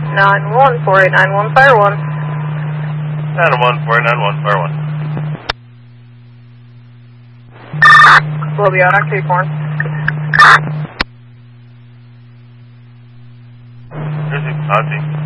914-891, fire 1. 914-891, fire 1. Columbia, Cape Horn. Here's the Auntie.